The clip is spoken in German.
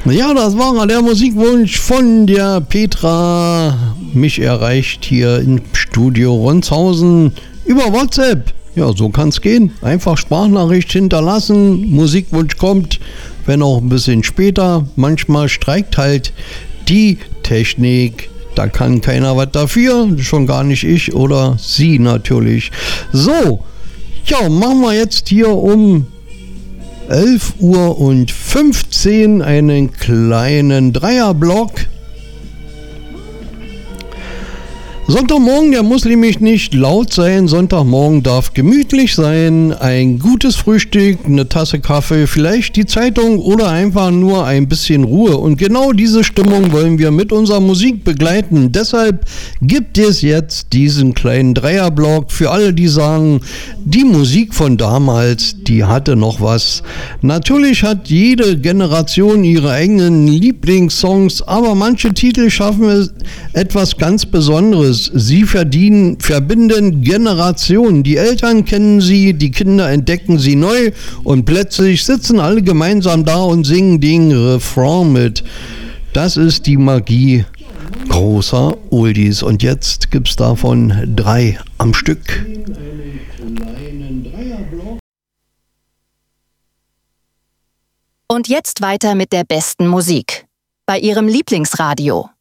Ja, das war der Musikwunsch von der Petra. Mich erreicht hier im Studio Ronshausen über WhatsApp. Ja, so kann's gehen. Einfach Sprachnachricht hinterlassen, Musikwunsch kommt, wenn auch ein bisschen später. Manchmal streikt halt die Technik. Da kann keiner was dafür, schon gar nicht ich oder sie natürlich. So, ja, machen wir jetzt hier um 11:15 Uhr einen kleinen Dreierblock. Sonntagmorgen, der muss nämlich nicht laut sein. Sonntagmorgen darf gemütlich sein. Ein gutes Frühstück, eine Tasse Kaffee, vielleicht die Zeitung oder einfach nur ein bisschen Ruhe. Und genau diese Stimmung wollen wir mit unserer Musik begleiten. Deshalb gibt es jetzt diesen kleinen Dreierblock für alle, die sagen, die Musik von damals, die hatte noch was. Natürlich hat jede Generation ihre eigenen Lieblingssongs, aber manche Titel schaffen es etwas ganz Besonderes. Sie verbinden Generationen. Die Eltern kennen sie, die Kinder entdecken sie neu und plötzlich sitzen alle gemeinsam da und singen den Refrain mit. Das ist die Magie großer Oldies. Und jetzt gibt's davon 3 am Stück. Und jetzt weiter mit der besten Musik bei Ihrem Lieblingsradio.